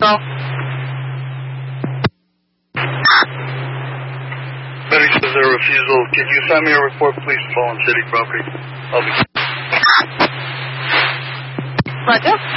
call. Medic says a refusal. Can you send me a report, please? Fallen City property. I'll be. Roger.